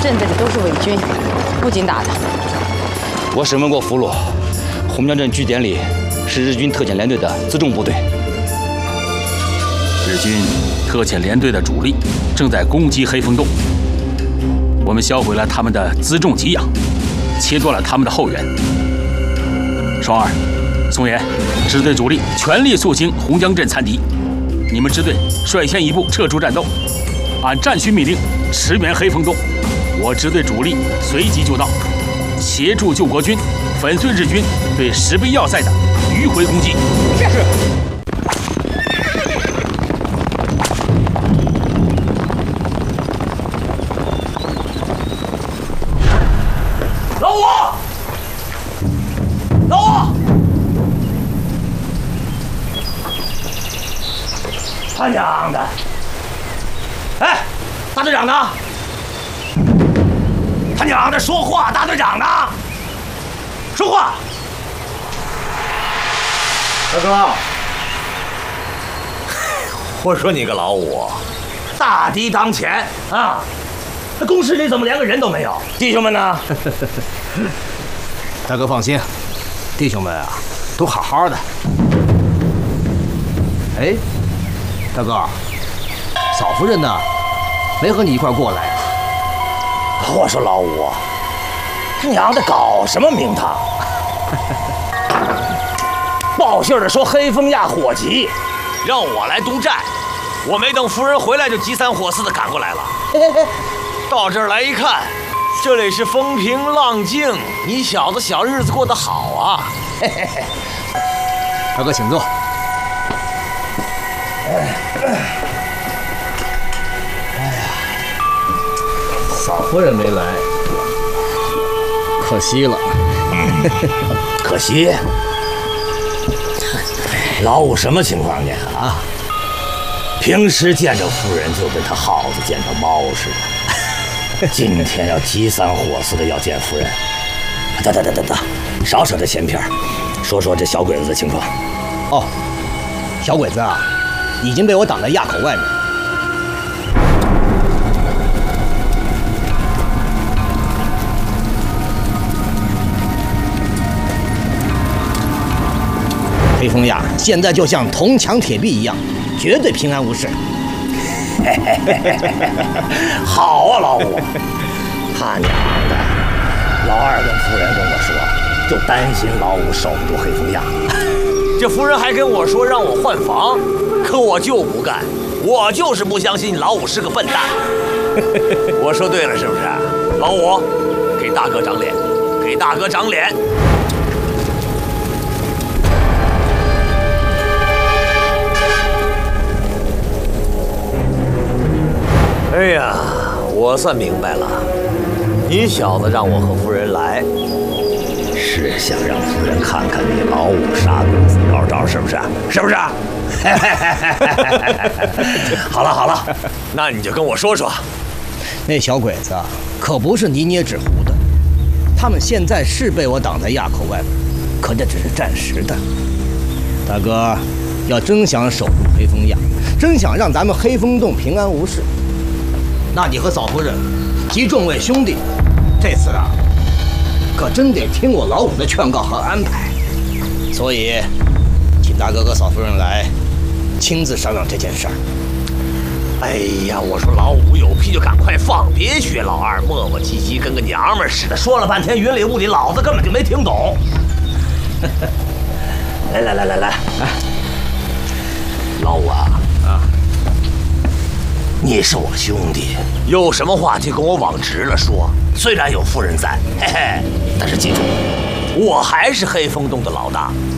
镇子里都是伪军，不禁打的。 我审问过俘虏，红江镇据点里是日军特遣连队的辎重部队。 日军特遣连队的主力正在攻击黑风洞，我们销毁了他们的辎重给养，切断了他们的后援。双儿、松岩，支队主力全力肃清红江镇残敌。你们支队率先一步撤出战斗，按战区命令驰援黑风洞。我支队主力随即就到，协助救国军粉碎日军对石碑要塞的迂回攻击。是。 老五，老五，他娘的！哎，大队长呢？他娘的，说话！大队长呢？说话！大哥，我说你个老五，大敌当前啊！那工室里怎么连个人都没有？弟兄们呢？ 大哥放心，弟兄们啊，都好好的。哎，大哥，嫂夫人呢？没和你一块过来啊？ 我说老五，他娘的搞什么名堂？报信的说黑风亚火急，让我来督战。我没等夫人回来，就急三火四的赶过来了。到这儿来一看，这里是风平浪静，你小子小日子过得好啊！ 大哥，请坐。嫂夫人没来，可惜了。 可惜。老五什么情况呢？啊？平时见着夫人就跟他耗子见着猫似的，今天要急三火四的要见夫人。得，少扯这闲篇，说说这小鬼子的情况。 哦，小鬼子啊，已经被我挡在垭口外面。黑风垭现在就像铜墙铁壁一样，绝对平安无事。 好啊，老五，他娘的，老二跟夫人跟我说，就担心老五守不住黑风垭。这夫人还跟我说让我换房，可我就不干，我就是不相信老五是个笨蛋。我说对了是不是？老五，给大哥长脸，给大哥长脸。哎呀，我算明白了，你小子让我和夫人来，是想让夫人看看你老五杀鬼子高招，是不是？是不是？好了，那你就跟我说说， 那小鬼子啊，可不是泥捏纸糊的，他们现在是被我挡在垭口外面，可这只是暂时的。大哥，要真想守住黑风垭，真想让咱们黑风洞平安无事，那你和嫂夫人及众位兄弟，这次啊，可真得听我老五的劝告和安排。所以，请大哥和嫂夫人来，亲自商量这件事儿。 哎呀，我说老五有屁就赶快放，别学老二磨磨唧唧，跟个娘们似的，说了半天云里雾里，老子根本就没听懂。来，老五啊，你是我兄弟，有什么话就跟我往直了说。虽然有夫人在，但是记住，我还是黑风洞的老大。